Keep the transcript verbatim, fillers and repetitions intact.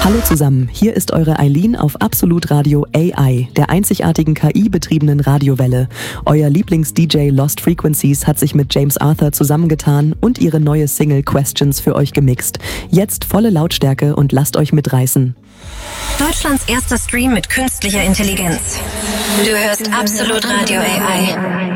Hallo zusammen, hier ist eure Eileen auf Absolut Radio A I, der einzigartigen K I-betriebenen Radiowelle. Euer Lieblings-D J Lost Frequencies hat sich mit James Arthur zusammengetan und ihre neue Single Questions für euch gemixt. Jetzt volle Lautstärke und lasst euch mitreißen. Deutschlands erster Stream mit künstlicher Intelligenz. Du hörst Absolut Radio A I.